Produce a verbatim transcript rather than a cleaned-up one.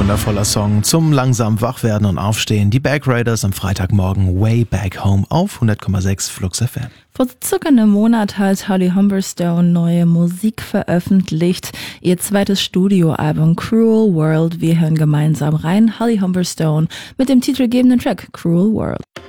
wundervoller Song zum langsam Wachwerden und Aufstehen. Die Back Raiders am Freitagmorgen Way Back Home auf hundert Komma sechs Flux F M. Vor circa einem Monat hat Holly Humberstone neue Musik veröffentlicht. Ihr zweites Studioalbum Cruel World. Wir hören gemeinsam rein. Holly Humberstone mit dem titelgebenden Track Cruel World.